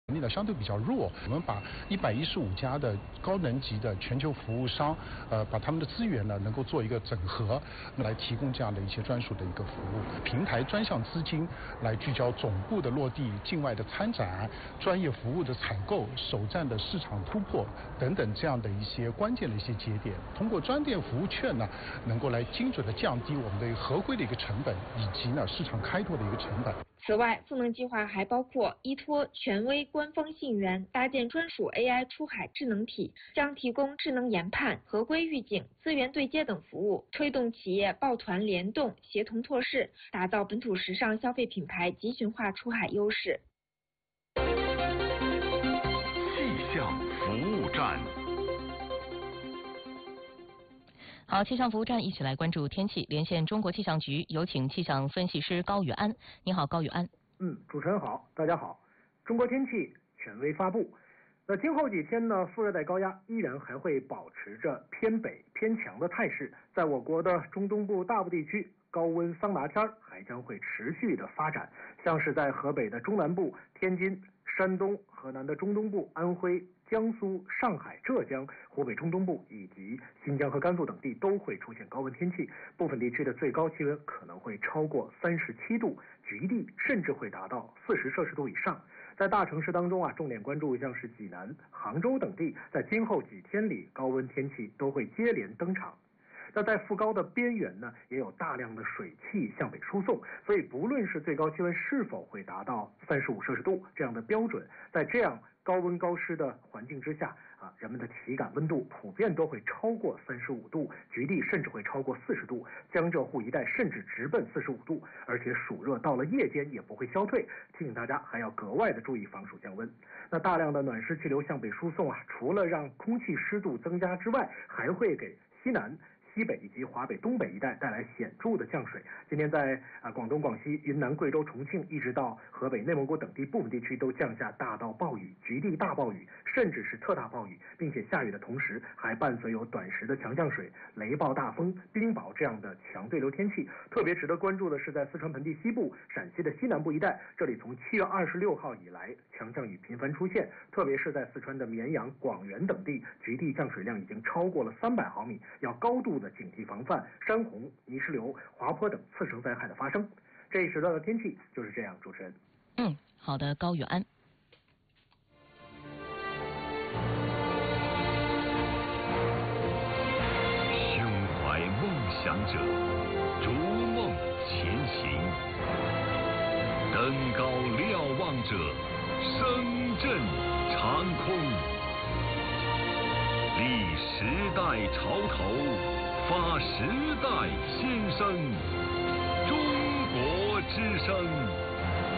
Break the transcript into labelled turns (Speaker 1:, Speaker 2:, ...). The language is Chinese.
Speaker 1: 能力呢相对比较弱，我们把115家的高能级的全球服务商，把他们的资源呢能够做一个整合，来提供这样的一些专属的一个服务。平台专项资金来聚焦总部的落地、境外的参展、专业服务的采购、首站的市场突破等等这样的一些关键的一些节点，通过专店服务券呢，能够来精准的降低我们的合规的一个成本，以及呢市场开拓的一个成本。
Speaker 2: 此外，赋能计划还包括依托权威官方信源，搭建专属 AI 出海智能体，将提供智能研判、合规预警、资源对接等服务，推动企业抱团联动、协同措施，打造本土时尚消费品牌集群化出海优势。
Speaker 3: 气象服务站。
Speaker 4: 好，气象服务站一起来关注天气，连线中国气象局，有请气象分析师高宇安。你好，高宇安。
Speaker 5: 主持人好，大家好。中国天气权威发布。那今后几天呢，副热带高压依然还会保持着偏北偏强的态势，在我国的中东部大部地区，高温桑拿天还将会持续的发展，像是在河北的中南部、天津、山东、河南的中东部、安徽、江苏、上海、浙江、湖北中东部以及新疆和甘肃等地都会出现高温天气，部分地区的最高气温可能会超过37度，局地甚至会达到40摄氏度以上。在大城市当中重点关注像是济南、杭州等地，在今后几天里高温天气都会接连登场。那在副高的边缘呢，也有大量的水汽向北输送，所以不论是最高气温是否会达到35摄氏度这样的标准，在这样高温高湿的环境之下人们的体感温度普遍都会超过35度，局地甚至会超过40度，江浙沪一带甚至直奔45度，而且暑热到了夜间也不会消退，提醒大家还要格外的注意防暑降温。那大量的暖湿气流向北输送除了让空气湿度增加之外，还会给西南、西北以及华北、东北一带带来显著的降水。今天在广东、广西、云南、贵州、重庆，一直到河北、内蒙古等地部分地区都降下大到暴雨、局地大暴雨，甚至是特大暴雨，并且下雨的同时还伴随有短时的强降水、雷暴大风、冰雹这样的强对流天气。特别值得关注的是，在四川盆地西部、陕西的西南部一带，这里从7月26号以来强降雨频繁出现，特别是在四川的绵阳、广元等地，局地降水量已经超过了300毫米，要高度的警惕防范山洪、泥石流、滑坡等次生灾害的发生。这一时段的天气就是这样，主持人。
Speaker 4: 好的，高宇安。
Speaker 3: 胸怀梦想者，逐梦前行；登高瞭望者，声震长空。立时代潮头，发时代先声。中国之声。